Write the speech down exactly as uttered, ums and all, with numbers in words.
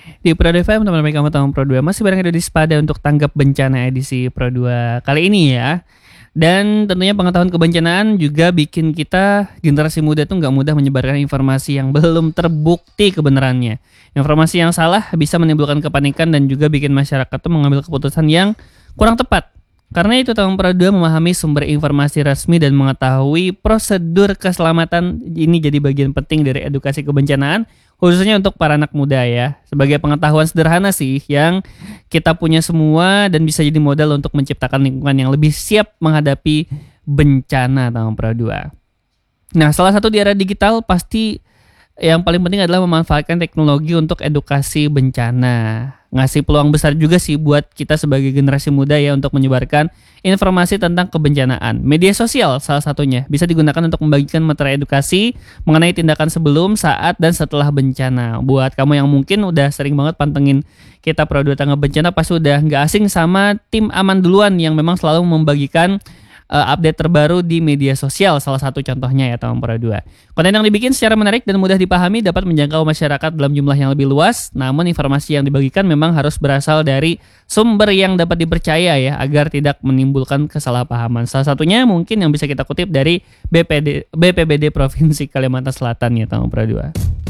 Di Pro dua F M, teman-teman kamu tahun Pro dua masih bareng ada di Spada untuk tanggap bencana edisi Pro dua kali ini ya. Dan tentunya pengetahuan kebencanaan juga bikin kita generasi muda tuh nggak mudah menyebarkan informasi yang belum terbukti kebenarannya. Informasi yang salah bisa menimbulkan kepanikan dan juga bikin masyarakat tuh mengambil keputusan yang kurang tepat. Karena itu tahun Pro dua memahami sumber informasi resmi dan mengetahui prosedur keselamatan ini jadi bagian penting dari edukasi kebencanaan khususnya untuk para anak muda ya. Sebagai pengetahuan sederhana sih yang kita punya semua dan bisa jadi modal untuk menciptakan lingkungan yang lebih siap menghadapi bencana tahun Pro dua. Nah, salah satu di era digital pasti yang paling penting adalah memanfaatkan teknologi untuk edukasi bencana. Ngasih peluang besar juga sih buat kita sebagai generasi muda ya untuk menyebarkan informasi tentang kebencanaan. Media sosial salah satunya bisa digunakan untuk membagikan materi edukasi mengenai tindakan sebelum, saat, dan setelah bencana. Buat kamu yang mungkin udah sering banget pantengin kita Pro dua Tanggap Bencana pasti udah nggak asing sama tim Aman Duluan yang memang selalu membagikan uh, update terbaru di media sosial, salah satu contohnya ya tahun Pro dua. Konten yang dibikin secara menarik dan mudah dipahami dapat menjangkau masyarakat dalam jumlah yang lebih luas, namun informasi yang dibagikan memang harus berasal dari sumber yang dapat dipercaya ya, agar tidak menimbulkan kesalahpahaman. Salah satunya mungkin yang bisa kita kutip dari B P D, B P B D Provinsi Kalimantan Selatan ya tahun Pro dua.